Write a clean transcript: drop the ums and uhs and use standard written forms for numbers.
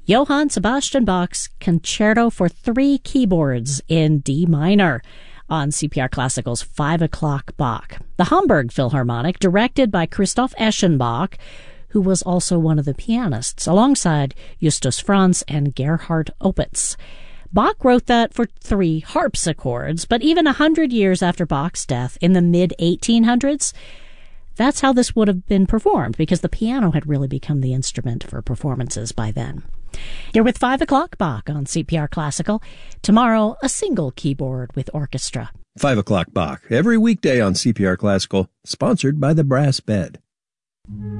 Johann Sebastian Bach's Concerto for Three Keyboards in D minor on CPR Classical's 5 o'clock Bach. The Hamburg Philharmonic, directed by Christoph Eschenbach, who was also one of the pianists, alongside Justus Franz and Gerhard Opitz. Bach wrote that for 3 harpsichords, but even 100 years after Bach's death in the mid-1800s, that's how this would have been performed, because the piano had really become the instrument for performances by then. You're with 5 o'clock Bach on CPR Classical. Tomorrow, a single keyboard with orchestra. 5 o'clock Bach, every weekday on CPR Classical, sponsored by the Brass Bed.